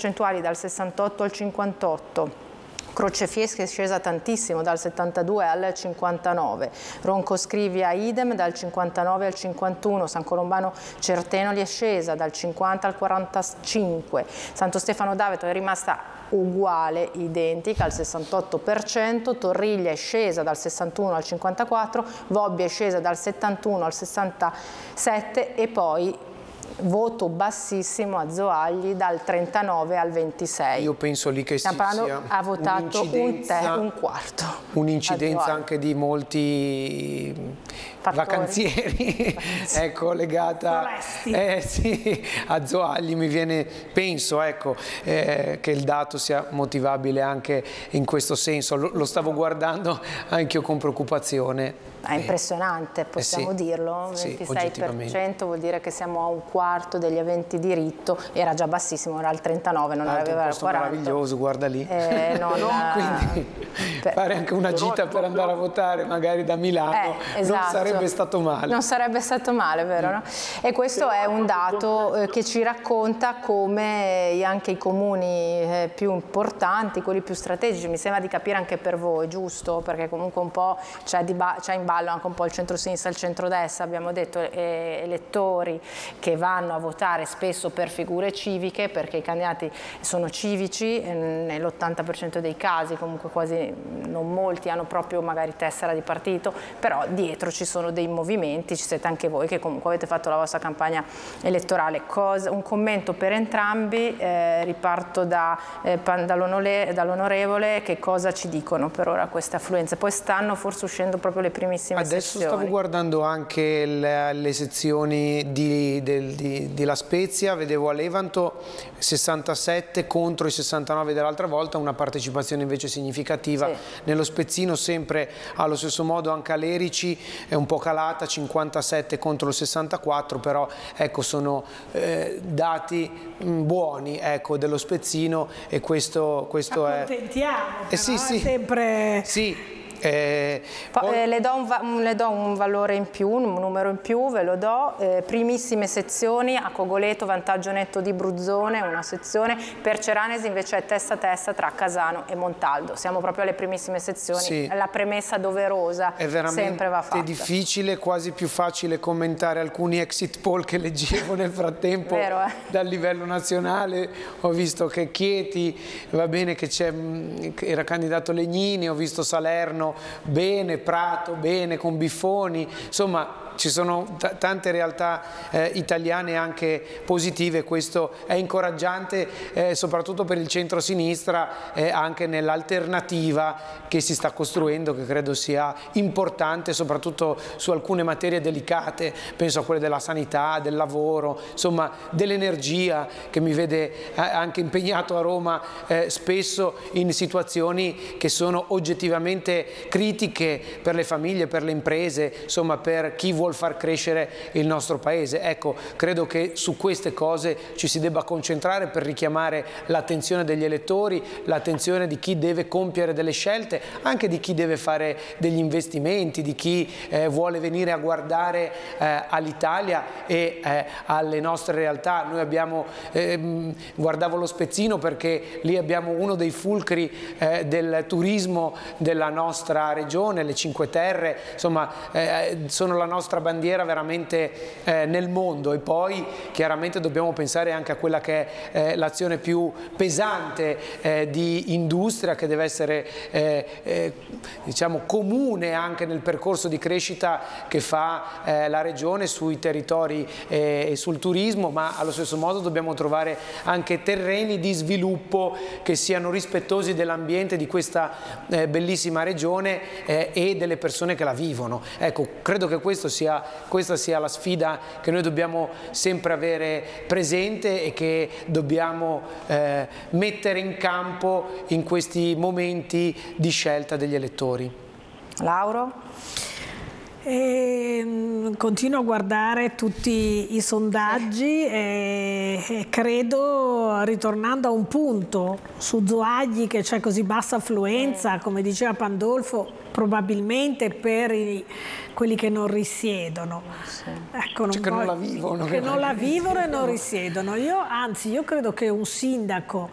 percentuali dal 68 al 58. Crocefieschi è scesa tantissimo, dal 72 al 59, Roncoscrivia idem dal 59 al 51, San Colombano Certenoli è scesa dal 50 al 45, Santo Stefano d'Aveto è rimasta uguale, identica al 68%, Torriglia è scesa dal 61 al 54, Vobbia è scesa dal 71 al 67 e poi voto bassissimo a Zoagli dal 39 al 26. Io penso lì che ha votato un quarto. Un'incidenza anche di molti vacanzieri, ecco, legata sì, a Zoagli. Mi viene, penso, ecco, che il dato sia motivabile anche in questo senso. Lo stavo guardando anche io con preoccupazione. È impressionante, possiamo dirlo, 26% vuol dire che siamo a un quarto degli aventi diritto, era già bassissimo, era al 39, non aveva il 40. Meraviglioso, guarda lì. Quindi fare anche una gita per andare a votare magari da Milano non sarebbe stato male. Non sarebbe stato male, vero? No? E questo è un dato che ci racconta come anche i comuni più importanti, quelli più strategici, mi sembra di capire anche per voi, giusto? Perché comunque un po' c'è in ballo anche un po' il centro-sinistra e il centrodestra, abbiamo detto elettori che vanno a votare spesso per figure civiche, perché i candidati sono civici, nell'80% dei casi, comunque quasi non molti hanno proprio magari tessera di partito, però dietro ci sono dei movimenti, ci siete anche voi che comunque avete fatto la vostra campagna elettorale. Un commento per entrambi, riparto dall'onorevole, che cosa ci dicono per ora queste affluenze? Poi stanno forse uscendo proprio le primissime Adesso sezioni. stavo guardando anche le sezioni di La Spezia, vedevo a Levanto 67 contro i 69 dell'altra volta, una partecipazione invece significativa. Nello Spezzino sempre allo stesso modo, anche a Lerici è un po' calata, 57 contro il 64, però ecco, sono dati buoni, ecco, dello Spezzino, e questo è... Accontentiamo, però, sì, sempre... Sì. Le do un valore in più, un numero in più, ve lo do. Primissime sezioni a Cogoleto, vantaggio netto di Bruzzone, una sezione. Per Ceranesi invece è testa a testa tra Casano e Montaldo. Siamo proprio alle primissime sezioni. Sì. La premessa doverosa sempre va fatta. È difficile, quasi più facile commentare alcuni exit poll che leggevo nel frattempo. Vero, dal livello nazionale. Ho visto che Chieti, va bene, che era candidato Legnini, ho visto Salerno bene, Prato bene con Biffoni, insomma ci sono tante realtà italiane anche positive. Questo è incoraggiante, soprattutto per il centro-sinistra, anche nell'alternativa che si sta costruendo, che credo sia importante, soprattutto su alcune materie delicate, penso a quelle della sanità, del lavoro, insomma dell'energia, che mi vede anche impegnato a Roma spesso in situazioni che sono oggettivamente critiche per le famiglie, per le imprese, insomma per chi vuole far crescere il nostro paese. Ecco, credo che su queste cose ci si debba concentrare per richiamare l'attenzione degli elettori, l'attenzione di chi deve compiere delle scelte, anche di chi deve fare degli investimenti, di chi vuole venire a guardare all'Italia e alle nostre realtà. Noi abbiamo, guardavo lo Spezzino perché lì abbiamo uno dei fulcri del turismo della nostra regione, le Cinque Terre, insomma sono la nostra bandiera veramente nel mondo. E poi chiaramente dobbiamo pensare anche a quella che è l'azione più pesante di industria, che deve essere diciamo comune anche nel percorso di crescita che fa la regione sui territori e sul turismo, ma allo stesso modo dobbiamo trovare anche terreni di sviluppo che siano rispettosi dell'ambiente di questa bellissima regione e delle persone che la vivono. Ecco, credo che questa sia la sfida che noi dobbiamo sempre avere presente e che dobbiamo mettere in campo in questi momenti di scelta degli elettori. Lauro? Continuo a guardare tutti i sondaggi e credo, ritornando a un punto su Zoagli, che c'è così bassa affluenza, come diceva Pandolfo, probabilmente per quelli che non risiedono, ecco, che non la vivono, e non risiedono. Io credo che un sindaco